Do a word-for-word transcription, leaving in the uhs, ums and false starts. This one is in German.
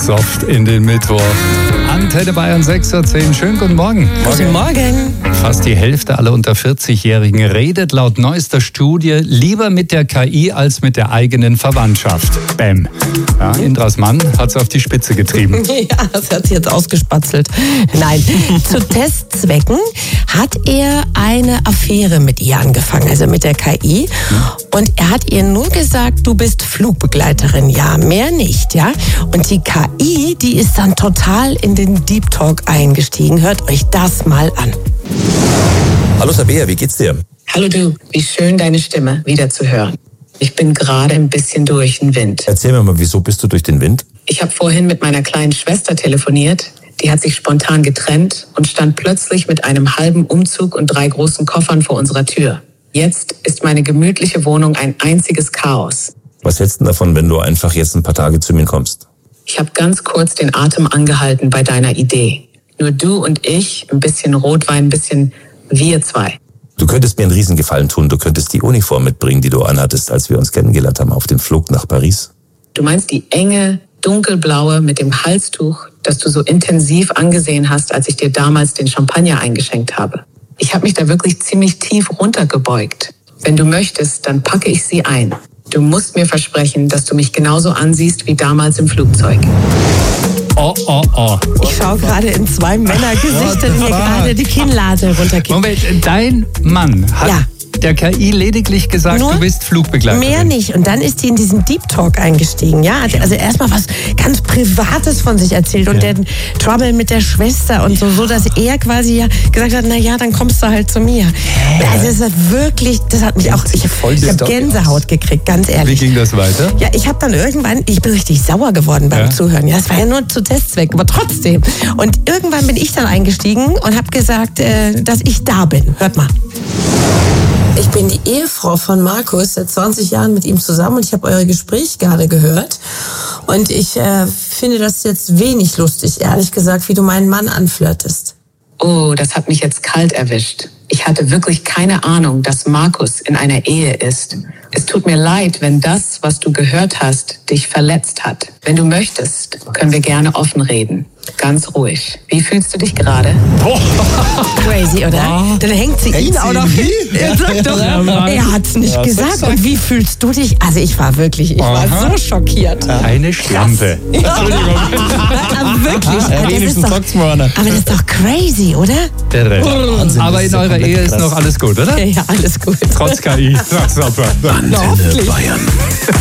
soft in den Mittwoch. Antenne Bayern sechs Uhr zehn. Schönen guten Morgen. Guten Morgen. Fast die Hälfte aller unter vierzig-Jährigen redet laut neuester Studie lieber mit der K I als mit der eigenen Verwandtschaft. Bäm. Ja, Indras Mann hat es auf die Spitze getrieben. Ja, das hat sie jetzt ausgespatzelt. Nein, zu Testzwecken hat er eine Affäre mit ihr angefangen, also mit der K I. Und er hat ihr nur gesagt, du bist Flugbegleiterin. Ja, mehr nicht, ja. Und die K I, die ist dann total in den Deep Talk eingestiegen. Hört euch das mal an. Hallo Tabea, wie geht's dir? Hallo du, wie schön deine Stimme wieder zu hören. Ich bin gerade ein bisschen durch den Wind. Erzähl mir mal, wieso bist du durch den Wind? Ich habe vorhin mit meiner kleinen Schwester telefoniert. Die hat sich spontan getrennt und stand plötzlich mit einem halben Umzug und drei großen Koffern vor unserer Tür. Jetzt ist meine gemütliche Wohnung ein einziges Chaos. Was hältst du davon, wenn du einfach jetzt ein paar Tage zu mir kommst? Ich habe ganz kurz den Atem angehalten bei deiner Idee. Nur du und ich, ein bisschen Rotwein, ein bisschen wir zwei. Du könntest mir einen Riesengefallen tun. Du könntest die Uniform mitbringen, die du anhattest, als wir uns kennengelernt haben auf dem Flug nach Paris. Du meinst die enge, dunkelblaue mit dem Halstuch, das du so intensiv angesehen hast, als ich dir damals den Champagner eingeschenkt habe. Ich habe mich da wirklich ziemlich tief runtergebeugt. Wenn du möchtest, dann packe ich sie ein. Du musst mir versprechen, dass du mich genauso ansiehst wie damals im Flugzeug. Oh, oh, oh. Ich schaue gerade in zwei Männergesichter, die mir gerade die Kinnlade runterkippen. Moment, dein Mann hat Ja. der K I lediglich gesagt, Nur du bist Flugbegleiterin. Mehr nicht. Und dann ist die in diesen Deep Talk eingestiegen. Ja, also erstmal was ganz Privates von sich erzählt und Ja. den Trouble mit der Schwester und so, so dass er quasi ja gesagt hat, na ja, dann kommst du halt zu mir. Also es ist wirklich, das hat mich auch, ich, voll die ich habe Story Gänsehaut gekriegt, ganz Wie ehrlich. ging das weiter? Ja, ich habe dann irgendwann, ich bin richtig sauer geworden beim Ja. Zuhören. Ja, es war ja nur zu Testzwecken, aber trotzdem. Und irgendwann bin ich dann eingestiegen und habe gesagt, äh, dass ich da bin. Hört mal. Ich bin die Ehefrau von Markus, seit zwanzig Jahren mit ihm zusammen und ich habe euer Gespräch gerade gehört. Und ich äh, finde das jetzt wenig lustig, ehrlich gesagt, wie du meinen Mann anflirtest. Oh, das hat mich jetzt kalt erwischt. Ich hatte wirklich keine Ahnung, dass Markus in einer Ehe ist. Es tut mir leid, wenn das, was du gehört hast, dich verletzt hat. Wenn du möchtest, können wir gerne offen reden. Ganz ruhig. Wie fühlst du dich gerade? Crazy, oder? Dann hängt sie ihn sie auch noch ihn hin. hin? Er sagt doch, er hat's nicht Ja, gesagt. sag, sag. Und wie fühlst du dich? Also ich war wirklich, ich Aha. war so schockiert. Eine Schlampe. Entschuldigung. Aber wirklich. Ja, das ist wenigstens doch, sagt's mal einer. aber das ist doch crazy, oder? Irre. Wahnsinn, Aber das in ist ja eurer komplett Ehe ist krass. noch alles gut, oder? Ja, ja, alles gut. Trotz K I. Ja, super. Antenne hoffentlich. Bayern.